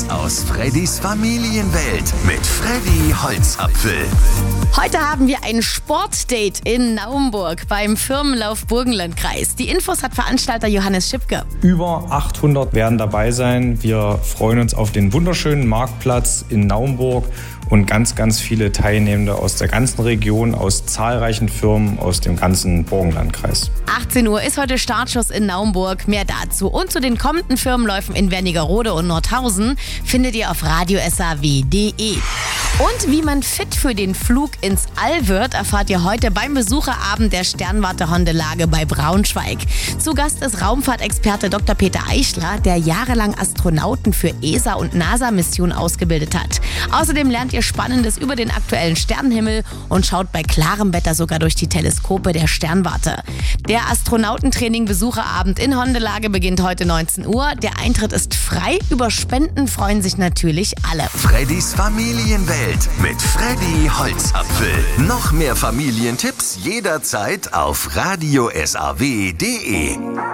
aus Freddys Familienwelt mit Freddy Holzapfel. Heute haben wir ein Sportdate in Naumburg beim Firmenlauf Burgenlandkreis. Die Infos hat Veranstalter Johannes Schipke. Über 800 werden dabei sein. Wir freuen uns auf den wunderschönen Marktplatz in Naumburg und ganz viele Teilnehmende aus der ganzen Region, aus zahlreichen Firmen aus dem ganzen Burgenlandkreis. 18 Uhr ist heute Startschuss in Naumburg. Mehr dazu und zu den kommenden Firmenläufen in Wernigerode und Nordhausen findet ihr auf radiosaw.de. Und wie man fit für den Flug ins All wird, erfahrt ihr heute beim Besucherabend der Sternwarte Hondelage bei Braunschweig. Zu Gast ist Raumfahrtexperte Dr. Peter Eichler, der jahrelang Astronauten für ESA- und NASA-Missionen ausgebildet hat. Außerdem lernt ihr Spannendes über den aktuellen Sternenhimmel und schaut bei klarem Wetter sogar durch die Teleskope der Sternwarte. Der Astronautentraining-Besucherabend in Hondelage beginnt heute 19 Uhr. Der Eintritt ist frei. Über Spenden freuen sich natürlich alle. Freddys Familienwelt mit Freddy Holzapfel. Noch mehr Familientipps jederzeit auf radiosaw.de.